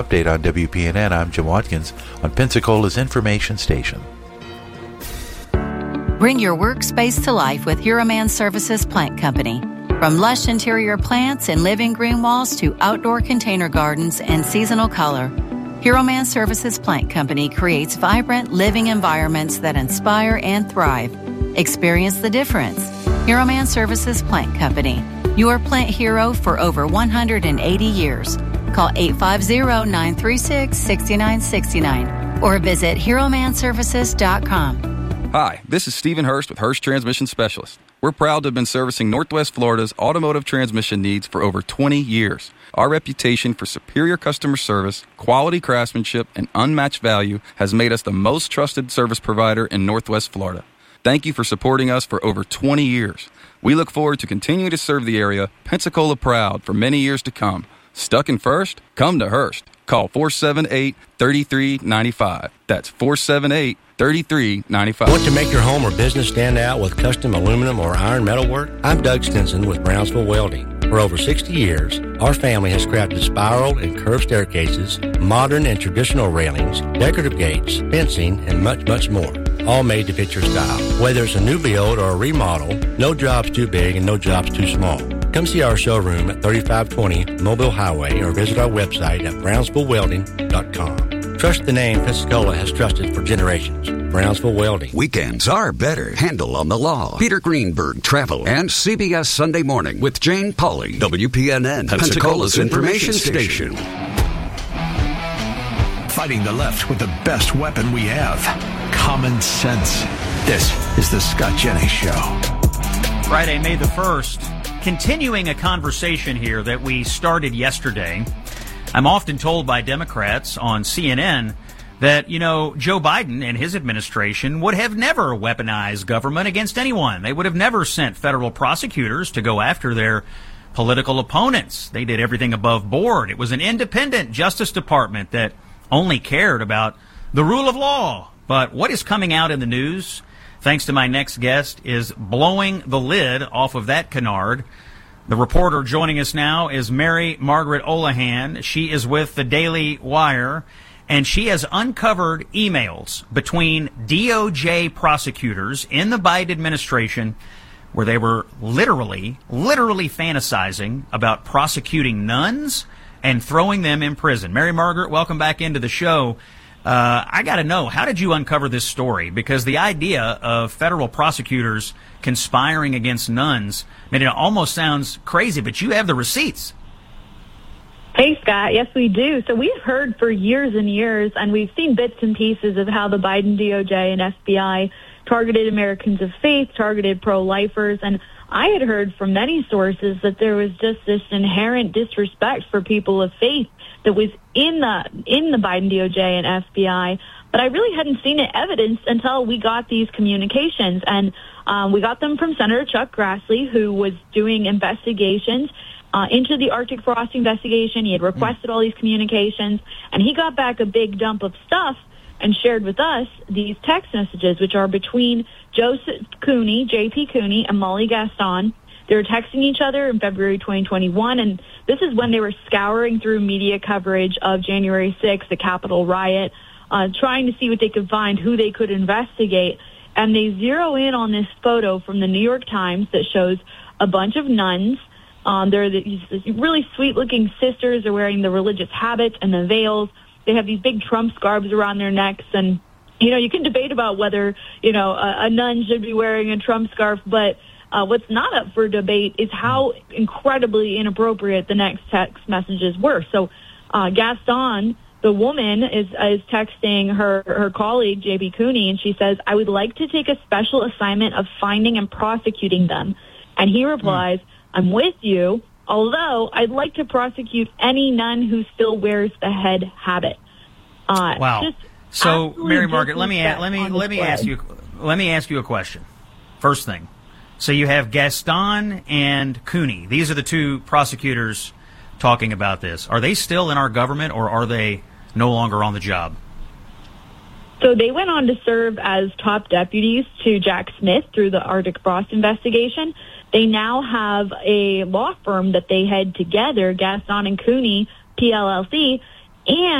Update on WPNN. I'm Jim Watkins on Pensacola's information station. Bring your workspace to life with Hero Man Services Plant Company. From lush interior plants and living green walls to outdoor container gardens and seasonal color, Hero Man Services Plant Company creates vibrant living environments that inspire and thrive. Experience the difference. Hero Man Services Plant Company, your plant hero for over 180 years. Call 850-936-6969 or visit HeroManServices.com. Hi, this is Stephen Hurst with Hurst Transmission Specialist. We're proud to have been servicing Northwest Florida's automotive transmission needs for over 20 years. Our reputation for superior customer service, quality craftsmanship, and unmatched value has made us the most trusted service provider in Northwest Florida. Thank you for supporting us for over 20 years. We look forward to continuing to serve the area, Pensacola proud, for many years to come. Stuck in First? Come to Hurst. Call 478-3395. That's 478-3395. Want to make your home or business stand out with custom aluminum or iron metal work? I'm Doug Stinson with Brownsville Welding. For over 60 years, our family has crafted spiral and curved staircases, modern and traditional railings, decorative gates, fencing, and much, much more. All made to fit your style. Whether it's a new build or a remodel, no job's too big and no job's too small. Come see our showroom at 3520 Mobile Highway or visit our website at brownsvillewelding.com. Trust the name Pensacola has trusted for generations. Brownsville Welding. Weekends are better. Handle on the Law. Peter Greenberg, Travel, and CBS Sunday Morning with Jane Pauley. WPNN, Pensacola's information station. Fighting the left with the best weapon we have. Common sense. This is the Scott Jennings Show. Friday, May the 1st. Continuing a conversation here that we started yesterday. I'm often told by Democrats on CNN that, Joe Biden and his administration would have never weaponized government against anyone. They would have never sent federal prosecutors to go after their political opponents. They did everything above board. It was an independent Justice Department that only cared about the rule of law. But what is coming out in the news, thanks to my next guest, is blowing the lid off of that canard. The reporter joining us now is Mary Margaret Olahan. She is with the Daily Wire, and she has uncovered emails between DOJ prosecutors in the Biden administration where they were literally fantasizing about prosecuting nuns and throwing them in prison. Mary Margaret, welcome back into the show. I got to know, how did you uncover this story? Because the idea of federal prosecutors conspiring against nuns, it almost sounds crazy, but you have the receipts. Hey, Scott. Yes, we do. So we've heard for years and years, and we've seen bits and pieces of how the Biden DOJ and FBI targeted Americans of faith, targeted pro-lifers, and I had heard from many sources that there was just this inherent disrespect for people of faith that was in the Biden DOJ and FBI, but I really hadn't seen it evidenced until we got these communications, and we got them from Senator Chuck Grassley, who was doing investigations into the Arctic Frost investigation. He had requested all these communications, and he got back a big dump of stuff and shared with us these text messages, which are between Joseph Cooney, J.P. Cooney, and Molly Gaston. They were texting each other in February 2021, and this is when they were scouring through media coverage of January 6th, the Capitol riot, trying to see what they could find, who they could investigate. And they zero in on this photo from the New York Times that shows a bunch of nuns. They're these really sweet-looking sisters. They're wearing the religious habits and the veils. They have these big Trump scarves around their necks, and you can debate about whether a nun should be wearing a Trump scarf, but what's not up for debate is how incredibly inappropriate the next text messages were. So Gaston, the woman, is texting her colleague J.B. Cooney, and she says, "I would like to take a special assignment of finding and prosecuting them." And he replies, "I'm with you, although I'd like to prosecute any nun who still wears the head habit." Wow. So, Mary Margaret, let me ask you a question. First thing. So you have Gaston and Cooney. These are the two prosecutors talking about this. Are they still in our government, or are they no longer on the job? So they went on to serve as top deputies to Jack Smith through the Arctic Frost investigation. They now have a law firm that they head together, Gaston and Cooney, PLLC, And